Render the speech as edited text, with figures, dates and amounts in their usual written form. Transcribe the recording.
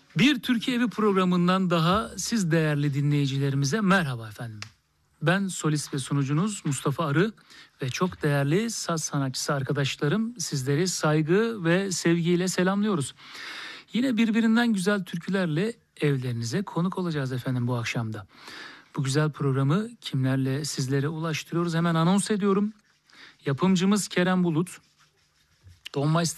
Bir Türkiye Evi programından daha siz değerli dinleyicilerimize merhaba efendim. Ben solist ve sunucunuz Mustafa Arı ve çok değerli saz sanatçısı arkadaşlarım sizleri saygı ve sevgiyle selamlıyoruz. Yine birbirinden güzel türkülerle evlerinize konuk olacağız efendim bu akşamda. Bu güzel programı kimlerle sizlere ulaştırıyoruz hemen anons ediyorum. Yapımcımız Kerem Bulut, Don